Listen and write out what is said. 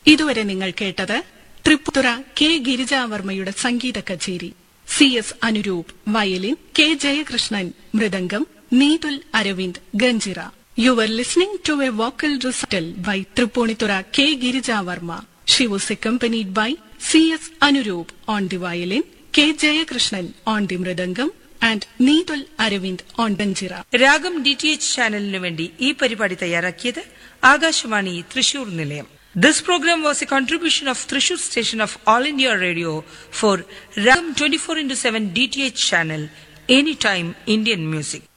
ഇതുവരെ നിങ്ങൾ കേട്ടത് തൃപ്പൂണിത്തുറ കെ ഗിരിജാവർമ്മയുടെ സംഗീത കച്ചേരി. CS Anuroop violin, K Jayakrishnan mridangam, Neethul Aravind ganjira. You were listening to a vocal recital by Triponitura K Girijavarma. She was accompanied by CS Anuroop on the violin, K Jayakrishnan on the mridangam and Needul Aravind on Ganjira. രാഗം DTH ചാനലിനു വേണ്ടി ഈ പരിപാടി തയ്യാറാക്കിയത് ആകാശവാണി തൃശൂർ നിലയം. This program was a contribution of Thrissur station of All India Radio for Ragam 24/7 DTH channel, anytime Indian music.